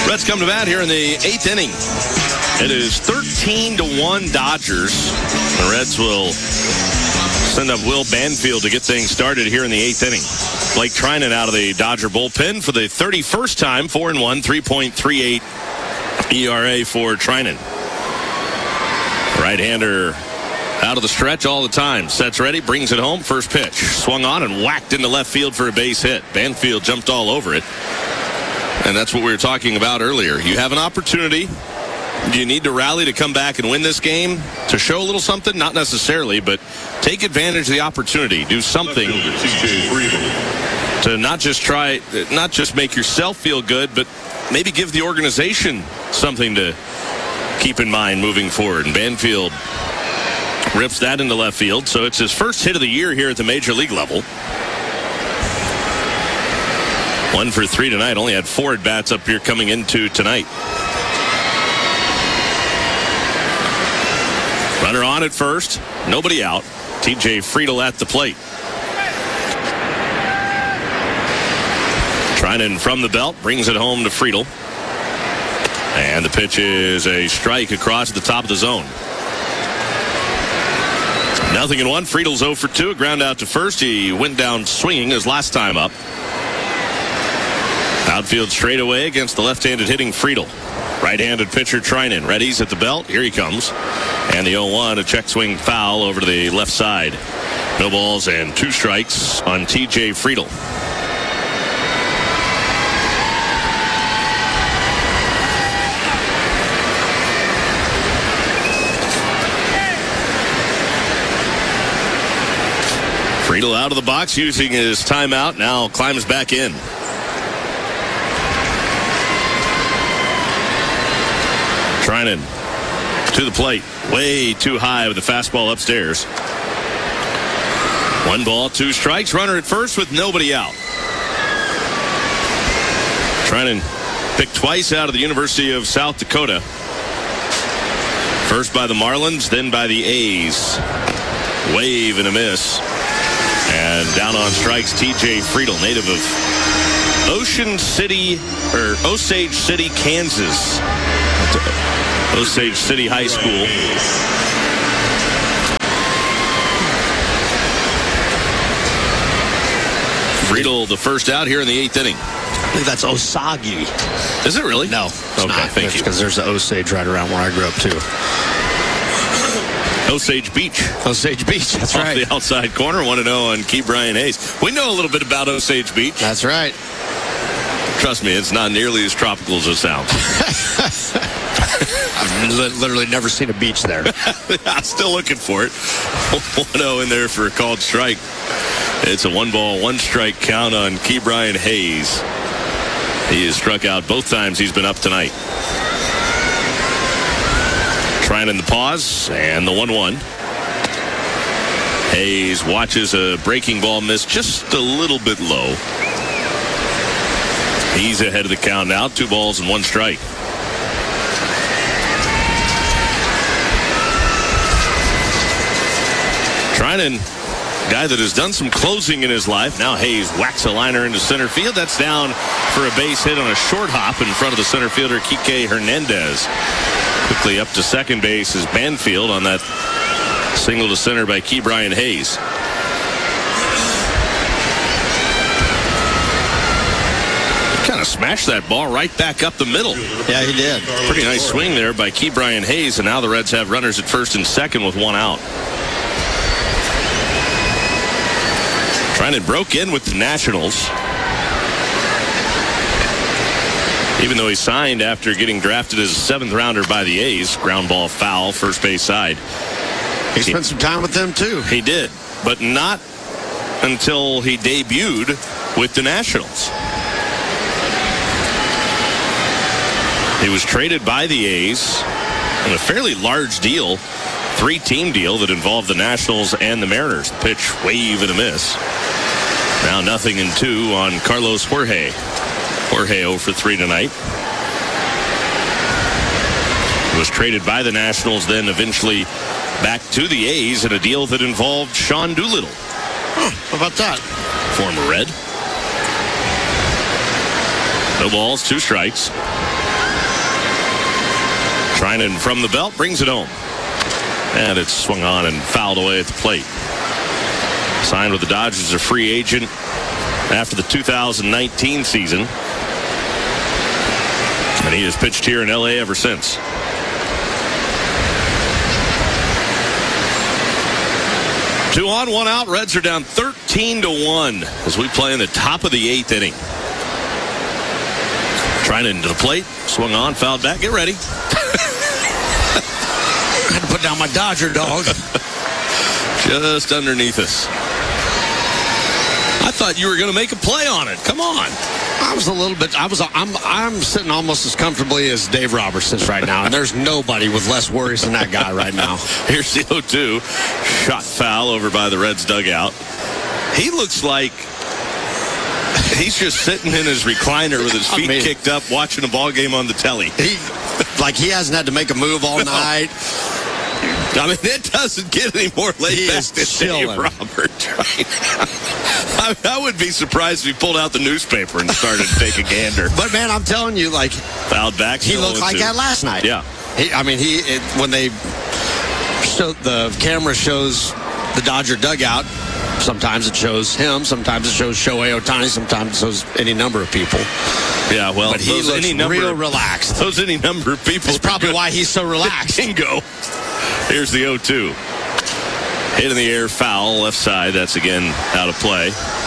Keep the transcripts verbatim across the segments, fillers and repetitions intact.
Reds come to bat here in the eighth inning. It is thirteen to one Dodgers. The Reds will send up Will Banfield to get things started here in the eighth inning. Blake Treinen out of the Dodger bullpen for the thirty-first time, four and one, three point three eight E R A for Treinen. Right-hander out of the stretch all the time. Sets ready, brings it home. First pitch. Swung on and whacked into left field for a base hit. Banfield jumped all over it. And that's what we were talking about earlier. You have an opportunity. Do you need to rally to come back and win this game? To show a little something? Not necessarily, but take advantage of the opportunity. Do something to not just try, not just make yourself feel good, but maybe give the organization something to keep in mind moving forward. And Banfield rips that into left field, so it's his first hit of the year here at the major league level. One for three tonight. Only had four at-bats up here coming into tonight. Runner on at first. Nobody out. T J Friedl at the plate. Treinen from the belt. Brings it home to Friedl. And the pitch is a strike across the top of the zone. Nothing in one. Friedel's zero for two. A ground out to first. He went down swinging his last time up. Outfield straightaway against the left-handed hitting Friedl. Right-handed pitcher Treinen. Ready's at the belt. Here he comes. And the oh one, a check swing foul over to the left side. No balls and two strikes on T J Friedl. Friedl out of the box using his timeout. Now climbs back in. Treinen to the plate. Way too high with the fastball upstairs. One ball, two strikes. Runner at first with nobody out. Treinen picked twice out of the University of South Dakota. First by the Marlins, then by the A's. Wave and a miss. And down on strikes, T J Friedl, native of Ocean City, or Osage City, Kansas. Osage City High School. Friedl, the first out here in the eighth inning. I think that's Osage. Is it really? No. Okay, not. thank you. Because there's the Osage right around where I grew up, too. Osage Beach. Osage Beach, that's Off right. the outside corner, one to oh on Key Brian Hayes. We know a little bit about Osage Beach. That's right. Trust me, it's not nearly as tropical as it sounds. I've li- literally never seen a beach there. I'm still looking for it. one oh in there for a called strike. It's a one ball, one strike count on Key Brian Hayes. He has struck out both times he's been up tonight. Treinen the pause and the one one. Hayes watches a breaking ball miss just a little bit low. He's ahead of the count now. Two balls and one strike. Treinen, guy that has done some closing in his life. Now Hayes whacks a liner into center field. That's down for a base hit on a short hop in front of the center fielder, Kike Hernandez. Quickly up to second base is Banfield on that single to center by Key Brian Hayes. Kind of smashed that ball right back up the middle. Yeah, he did. Pretty nice swing there by Key Brian Hayes, and now the Reds have runners at first and second with one out. Treinen broke in with the Nationals. Even though he signed after getting drafted as a seventh rounder by the A's. Ground ball foul, first base side. He spent some time with them, too. He did, but not until he debuted with the Nationals. He was traded by the A's in a fairly large deal, three-team deal that involved the Nationals and the Mariners. The pitch, wave and a miss. Now nothing in two on Carlos Jorge. Jorge oh for three tonight. He was traded by the Nationals, then eventually back to the A's in a deal that involved Sean Doolittle. Huh, how about that? Former Red. No balls, two strikes. Treinen from the belt brings it home. And it's swung on and fouled away at the plate. Signed with the Dodgers as a free agent after the two thousand nineteen season. And he has pitched here in L A ever since. Two on, one out. Reds are down thirteen to one as we play in the top of the eighth inning. Treinen into the plate. Swung on, fouled back. Get ready. I had to put down my Dodger dog. Just underneath us. I thought you were going to make a play on it. Come on. I was a little bit. I was. I'm. I'm sitting almost as comfortably as Dave Roberts is right now, and there's nobody with less worries than that guy right now. Here's the oh two. Shot foul over by the Reds dugout. He looks like he's just sitting in his recliner with his feet I mean, kicked up, watching a ball game on the telly. He, like he hasn't had to make a move all no. night. I mean, it doesn't get any more laid he back than Dave Roberts right now. I, I would be surprised if he pulled out the newspaper and started to take a gander. But, man, I'm telling you, like, fouled back. He looked like that last night. Yeah. He, I mean, he it, when they show, the camera shows the Dodger dugout, sometimes it shows him, sometimes it shows Shohei Ohtani, sometimes it shows any number of people. Yeah, well, but he those looks any number real of, relaxed. Those any number of people. That's probably why he's so relaxed. Bingo. Here's the oh two. Hit in the air, foul, left side. That's again out of play.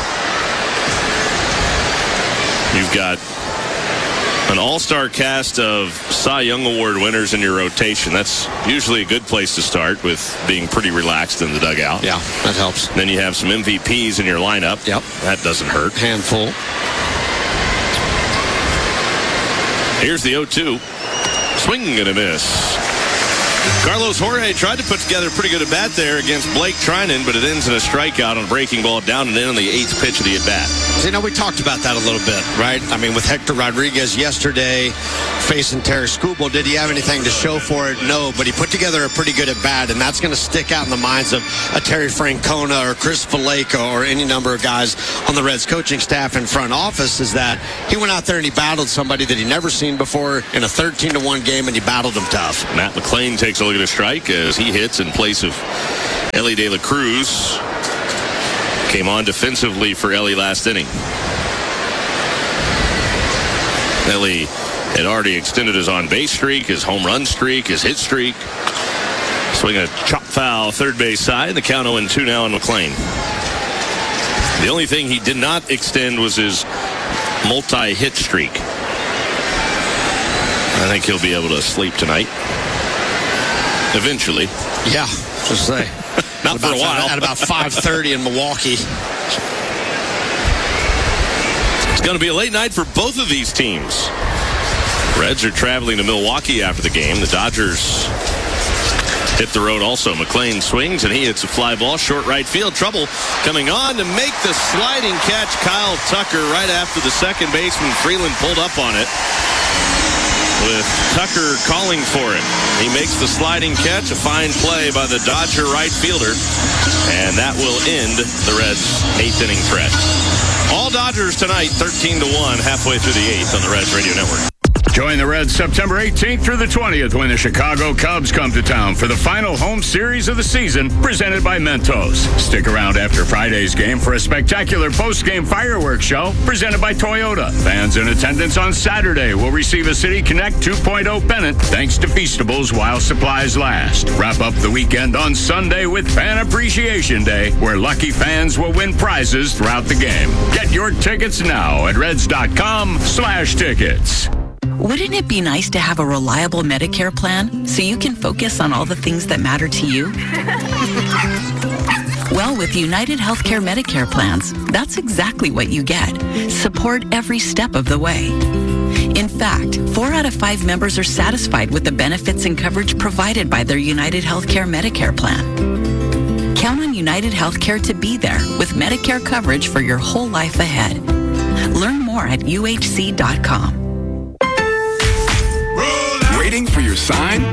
You've got an all-star cast of Cy Young Award winners in your rotation. That's usually a good place to start with being pretty relaxed in the dugout. Yeah, that helps. Then you have some M V Ps in your lineup. Yep. That doesn't hurt. Handful. Here's the oh two. Swing and a miss. Carlos Jorge tried to put together a pretty good at-bat there against Blake Treinen, but it ends in a strikeout on a breaking ball down and in on the eighth pitch of the at-bat. So, you know, we talked about that a little bit, right? I mean, with Hector Rodriguez yesterday facing Terry Skubal, did he have anything to show for it? No, but he put together a pretty good at-bat, and that's going to stick out in the minds of a Terry Francona or Chris Vallejo or any number of guys on the Reds coaching staff and front office, is that he went out there and he battled somebody that he never seen before in a thirteen to one game, and he battled him tough. Matt McLain takes a look at a strike as he hits in place of Elly De La Cruz. Came on defensively for Elly last inning. Elly had already extended his on-base streak, his home run streak, his hit streak. Swing a chop foul third base side. The count oh two now on McLain. The only thing he did not extend was his multi-hit streak. I think he'll be able to sleep tonight. Eventually. Yeah, just say. Not for a while. At about five thirty in Milwaukee. It's going to be a late night for both of these teams. Reds are traveling to Milwaukee after the game. The Dodgers hit the road also. McLain swings, and he hits a fly ball. Short right field. Trouble coming on to make the sliding catch. Kyle Tucker right after the second baseman. Freeland pulled up on it, with Tucker calling for it. He makes the sliding catch, a fine play by the Dodger right fielder, and that will end the Reds' eighth inning threat. All Dodgers tonight, thirteen to one, halfway through the eighth on the Reds Radio Network. Join the Reds September eighteenth through the twentieth when the Chicago Cubs come to town for the final home series of the season, presented by Mentos. Stick around after Friday's game for a spectacular post-game fireworks show presented by Toyota. Fans in attendance on Saturday will receive a City Connect two point oh pennant thanks to Feastables while supplies last. Wrap up the weekend on Sunday with Fan Appreciation Day, where lucky fans will win prizes throughout the game. Get your tickets now at reds.com slash tickets. Wouldn't it be nice to have a reliable Medicare plan so you can focus on all the things that matter to you? Well, with United Healthcare Medicare plans, that's exactly what you get. Support every step of the way. In fact, four out of five members are satisfied with the benefits and coverage provided by their United Healthcare Medicare plan. Count on United Healthcare to be there with Medicare coverage for your whole life ahead. Learn more at U H C dot com. Waiting for your sign?